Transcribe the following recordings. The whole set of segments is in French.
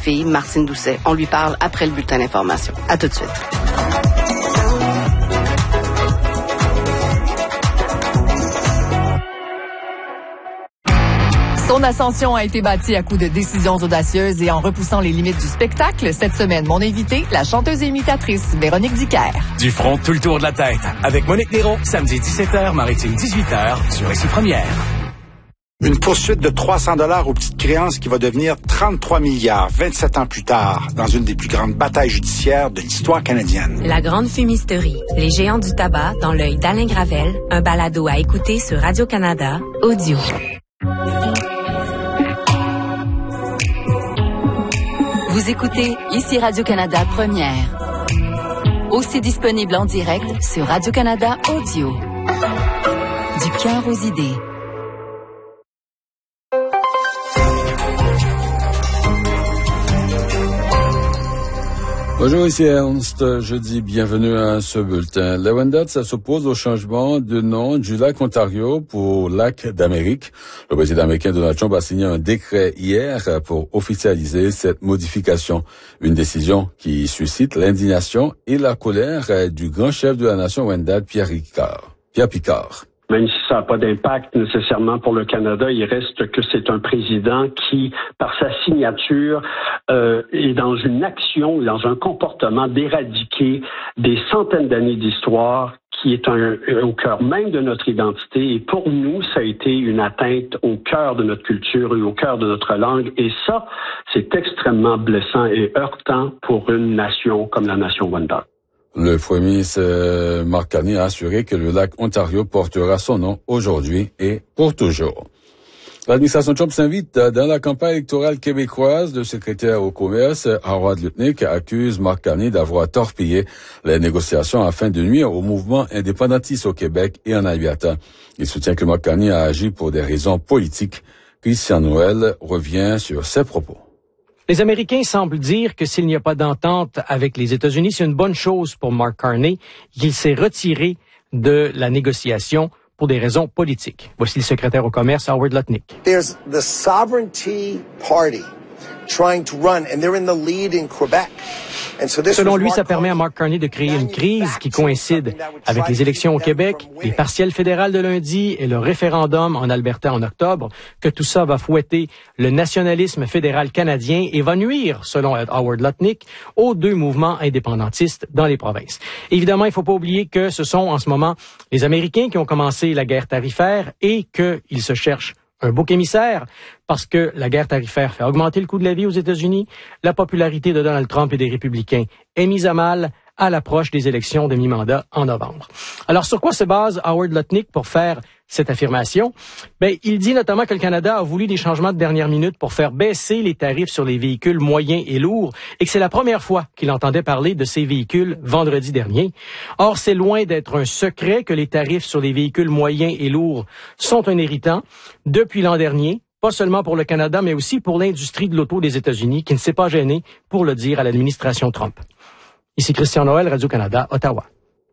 fille, Martine Doucet. On lui parle après le bulletin d'information. À tout de suite. Son ascension a été bâtie à coups de décisions audacieuses et en repoussant les limites du spectacle. Cette semaine, mon invitée, la chanteuse et imitatrice Véronique Dicker. Du front tout le tour de la tête. Avec Monique Néron, samedi 17h, Maritime 18h, sur Ici Première. Une poursuite de 300 $ aux petites créances qui va devenir 33 milliards 27 ans plus tard dans une des plus grandes batailles judiciaires de l'histoire canadienne. La grande fumisterie. Les géants du tabac dans l'œil d'Alain Gravel. Un balado à écouter sur Radio-Canada. Audio. Vous écoutez Ici Radio-Canada Première. Aussi disponible en direct sur Radio-Canada Audio. Du cœur aux idées. Bonjour, ici Ernst. Je dis bienvenue à ce bulletin. La Wendat, ça s'oppose au changement de nom du lac Ontario pour lac d'Amérique. Le président américain Donald Trump a signé un décret hier pour officialiser cette modification. Une décision qui suscite l'indignation et la colère du grand chef de la nation Wendat, Pierre Picard. Même si ça n'a pas d'impact nécessairement pour le Canada, il reste que c'est un président qui, par sa signature, est dans une action, dans un comportement d'éradiquer des centaines d'années d'histoire qui est au cœur même de notre identité. Et pour nous, ça a été une atteinte au cœur de notre culture et au cœur de notre langue. Et ça, c'est extrêmement blessant et heurtant pour une nation comme la nation Wendat. Le premier ministre Mark Carney a assuré que le lac Ontario portera son nom aujourd'hui et pour toujours. L'administration Trump s'invite dans la campagne électorale québécoise. Le secrétaire au commerce, Howard Lutnick, accuse Mark Carney d'avoir torpillé les négociations afin de nuire au mouvement indépendantiste au Québec et en Alberta. Il soutient que Mark Carney a agi pour des raisons politiques. Christian Noël revient sur ses propos. Les Américains semblent dire que s'il n'y a pas d'entente avec les États-Unis, c'est une bonne chose pour Mark Carney, qu'il s'est retiré de la négociation pour des raisons politiques. Voici le secrétaire au commerce, Howard Lutnick. There's the Sovereignty Party trying to run, and they're in the lead in Quebec. Selon lui, ça permet à Mark Carney de créer une crise qui coïncide avec les élections au Québec, les partielles fédérales de lundi et le référendum en Alberta en octobre, que tout ça va fouetter le nationalisme fédéral canadien et va nuire, selon Howard Lutnick, aux deux mouvements indépendantistes dans les provinces. Évidemment, il ne faut pas oublier que ce sont en ce moment les Américains qui ont commencé la guerre tarifaire et qu'ils se cherchent un bouc émissaire, parce que la guerre tarifaire fait augmenter le coût de la vie aux États-Unis. La popularité de Donald Trump et des républicains est mise à mal à l'approche des élections de mi-mandat en novembre. Alors, sur quoi se base Howard Lutnick pour faire cette affirmation? Il dit notamment que le Canada a voulu des changements de dernière minute pour faire baisser les tarifs sur les véhicules moyens et lourds et que c'est la première fois qu'il entendait parler de ces véhicules vendredi dernier. Or, c'est loin d'être un secret que les tarifs sur les véhicules moyens et lourds sont un irritant depuis l'an dernier. Pas seulement pour le Canada, mais aussi pour l'industrie de l'auto des États-Unis, qui ne s'est pas gênée pour le dire à l'administration Trump. Ici Christian Noël, Radio-Canada, Ottawa.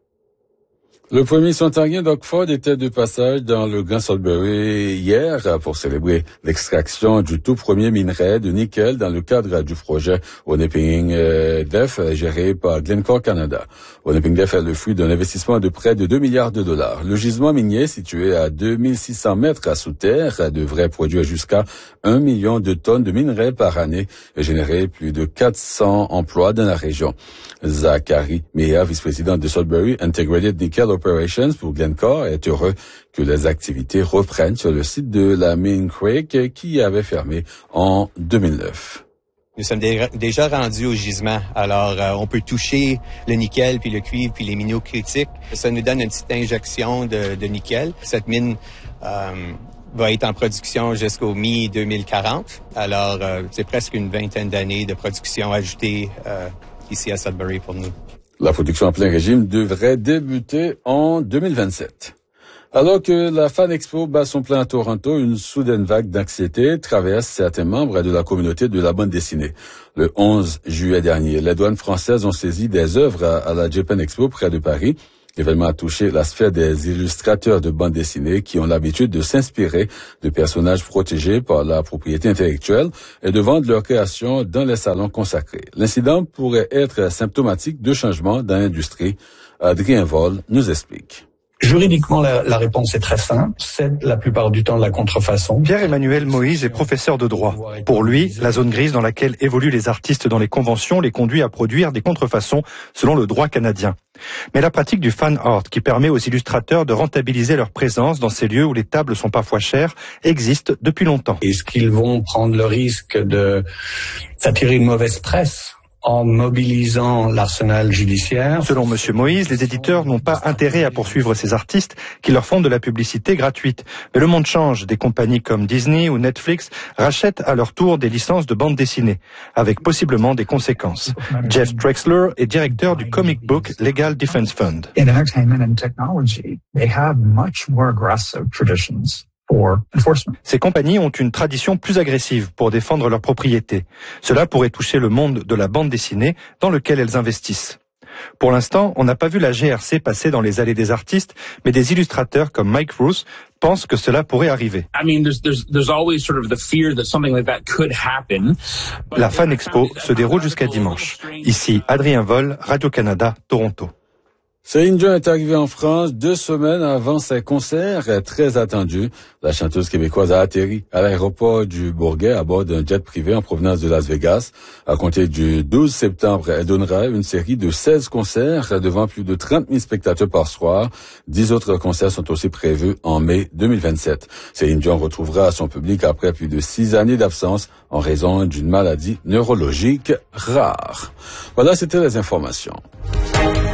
Le premier ministre ontarien Doug Ford était de passage dans le Grand Sudbury hier pour célébrer l'extraction du tout premier minerai de nickel dans le cadre du projet Oniping Def géré par Glencore Canada. Oniping Def est le fruit d'un investissement de près de 2 milliards de dollars. Le gisement minier situé à 2600 mètres sous terre devrait produire jusqu'à 1 million de tonnes de minerais par année et générer plus de 400 emplois dans la région. Zachary Meyer, vice-président de Sudbury Integrated Nickel Operations pour Glencore, est heureux que les activités reprennent sur le site de la mine Creek qui avait fermé en 2009. Nous sommes déjà rendus au gisement. Alors, on peut toucher le nickel, puis le cuivre, puis les minéraux critiques. Ça nous donne une petite injection de nickel. Cette mine va être en production jusqu'au mi-2040. Alors, c'est presque une vingtaine d'années de production ajoutée ici à Sudbury pour nous. La production en plein régime devrait débuter en 2027. Alors que la Fan Expo bat son plein à Toronto, une soudaine vague d'anxiété traverse certains membres de la communauté de la bande dessinée. Le 11 juillet dernier, les douanes françaises ont saisi des œuvres à la Japan Expo près de Paris. L'événement a touché la sphère des illustrateurs de bande dessinée qui ont l'habitude de s'inspirer de personnages protégés par la propriété intellectuelle et de vendre leurs créations dans les salons consacrés. L'incident pourrait être symptomatique de changements dans l'industrie. Adrien Vol nous explique. Juridiquement, la réponse est très simple. C'est la plupart du temps la contrefaçon. Pierre-Emmanuel Moïse est professeur de droit. Pour lui, la zone grise dans laquelle évoluent les artistes dans les conventions les conduit à produire des contrefaçons selon le droit canadien. Mais la pratique du fan art, qui permet aux illustrateurs de rentabiliser leur présence dans ces lieux où les tables sont parfois chères, existe depuis longtemps. Est-ce qu'ils vont prendre le risque de s'attirer une mauvaise presse en mobilisant l'arsenal judiciaire? Selon M. Moïse, les éditeurs n'ont pas intérêt à poursuivre ces artistes qui leur font de la publicité gratuite. Mais le monde change. Des compagnies comme Disney ou Netflix rachètent à leur tour des licences de bande dessinée, avec possiblement des conséquences. Jeff Drexler est directeur du Comic Book Legal Defense Fund. In entertainment and technology, they have much more aggressive traditions. Ces compagnies ont une tradition plus agressive pour défendre leurs propriétés. Cela pourrait toucher le monde de la bande dessinée dans lequel elles investissent. Pour l'instant, on n'a pas vu la GRC passer dans les allées des artistes, mais des illustrateurs comme Mike Roos pensent que cela pourrait arriver. La Fan Expo se déroule jusqu'à dimanche. Ici, Adrien Vol, Radio-Canada, Toronto. Céline Dion est arrivée en France 2 semaines avant ses concerts très attendus. La chanteuse québécoise a atterri à l'aéroport du Bourget à bord d'un jet privé en provenance de Las Vegas. À compter du 12 septembre, elle donnera une série de 16 concerts devant plus de 30 000 spectateurs par soir. 10 autres concerts sont aussi prévus en mai 2027. Céline Dion retrouvera son public après plus de 6 années d'absence en raison d'une maladie neurologique rare. Voilà, c'était les informations.